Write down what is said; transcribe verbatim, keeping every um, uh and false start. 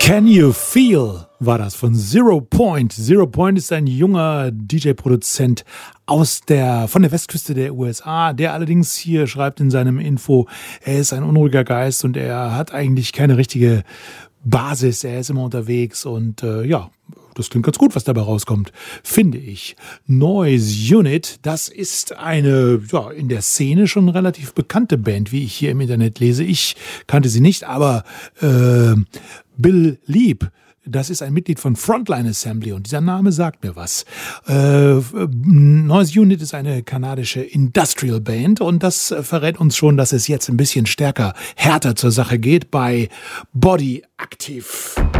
Can You Feel war das von Zero Point. Zero Point ist ein junger D J-Produzent aus der, von der Westküste der U S A, der allerdings hier schreibt in seinem Info, er ist ein unruhiger Geist und er hat eigentlich keine richtige Basis, er ist immer unterwegs und äh, ja, das klingt ganz gut, was dabei rauskommt, finde ich. Noise Unit, das ist eine ja, in der Szene schon relativ bekannte Band, wie ich hier im Internet lese. Ich kannte sie nicht, aber äh, Bill Leeb, das ist ein Mitglied von Frontline Assembly und dieser Name sagt mir was. Äh, Noise Unit ist eine kanadische Industrial Band und das verrät uns schon, dass es jetzt ein bisschen stärker, härter zur Sache geht bei Body Active.